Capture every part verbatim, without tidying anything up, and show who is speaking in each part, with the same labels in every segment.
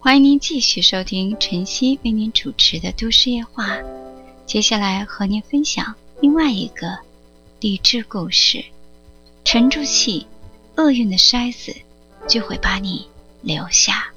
Speaker 1: 欢迎您继续收听晨曦为您主持的都市夜话。接下来和您分享另外一个励志故事。沉住气，厄运的筛子就会把你留下。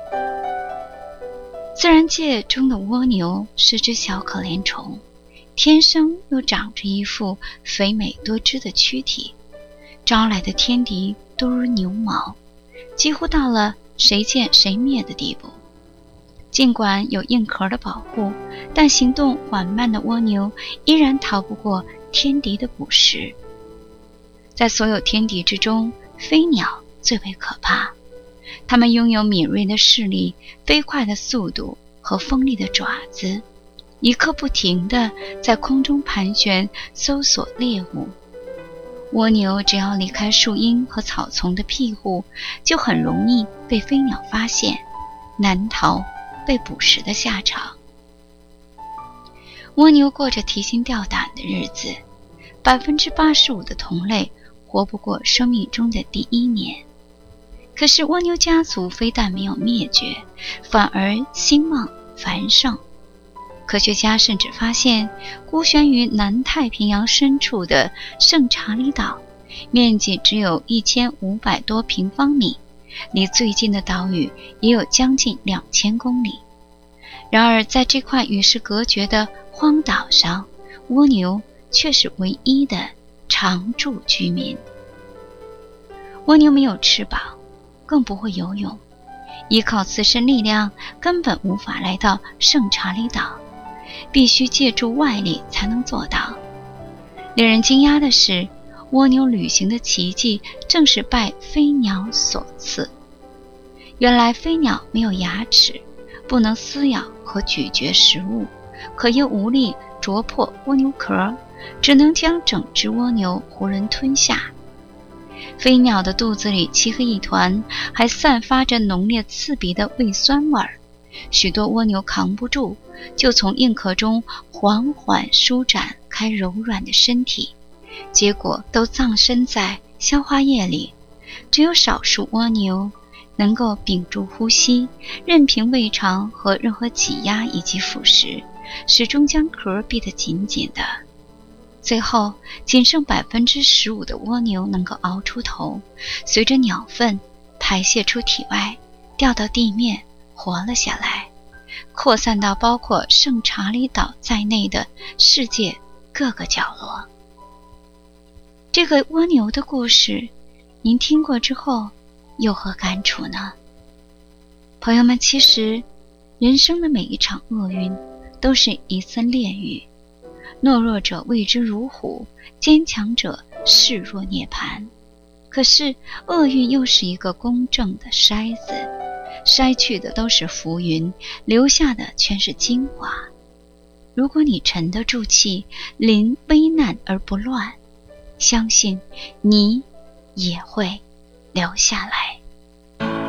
Speaker 1: 自然界中的蜗牛是只小可怜虫，天生又长着一副肥美多汁的躯体，招来的天敌都如牛毛，几乎到了谁见谁灭的地步。尽管有硬壳的保护，但行动缓慢的蜗牛依然逃不过天敌的捕食。在所有天敌之中，飞鸟最为可怕，它们拥有敏锐的视力、飞快的速度和锋利的爪子，一刻不停地在空中盘旋，搜索猎物。蜗牛只要离开树荫和草丛的庇护，就很容易被飞鸟发现，难逃被捕食的下场。蜗牛过着提心吊胆的日子， 百分之八十五 的同类活不过生命中的第一年。可是蜗牛家族非但没有灭绝，反而兴旺繁盛。科学家甚至发现，孤悬于南太平洋深处的圣查理岛，面积只有一千五百多平方米，离最近的岛屿也有将近两千公里。然而在这块与世隔绝的荒岛上，蜗牛却是唯一的常住居民。蜗牛没有翅膀，更不会游泳，依靠自身力量根本无法来到圣查理岛，必须借助外力才能做到。令人惊讶的是，蜗牛旅行的奇迹正是拜飞鸟所赐。原来飞鸟没有牙齿，不能撕咬和咀嚼食物，可又无力啄破蜗牛壳，只能将整只蜗牛囫囵吞下。飞鸟的肚子里漆黑一团，还散发着浓烈刺鼻的胃酸味儿，许多蜗牛扛不住，就从硬壳中缓缓舒展开柔软的身体，结果都葬身在消化液里。只有少数蜗牛能够屏住呼吸，任凭胃肠和任何挤压以及腐蚀，始终将壳闭得紧紧的。最后仅剩 百分之十五 的蜗牛能够熬出头，随着鸟粪排泄出体外，掉到地面活了下来，扩散到包括圣查理岛在内的世界各个角落。这个蜗牛的故事，您听过之后有何感触呢？朋友们，其实人生的每一场厄运都是一次炼狱，懦弱者畏之如虎，坚强者视若涅槃。可是厄运又是一个公正的筛子，筛去的都是浮云，留下的全是精华。如果你沉得住气，临危难而不乱，相信你也会留下来。